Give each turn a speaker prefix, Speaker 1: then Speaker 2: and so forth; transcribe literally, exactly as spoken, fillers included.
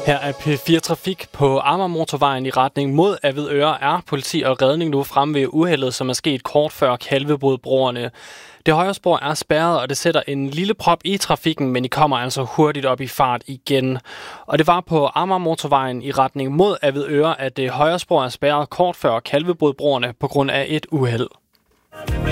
Speaker 1: Her er P fire Trafik. På Amagermotorvejen i retning mod Avedøre er politi og redning nu fremme ved uheldet, som er sket kort før Kalvebodbroerne. Det højre spor er spærret, og det sætter en lille prop i trafikken, men I kommer altså hurtigt op i fart igen. Og det var på Amagermotorvejen i retning mod Avedøre, at det højre spor er spærret kort før Kalvebodbroerne på grund af et uheld.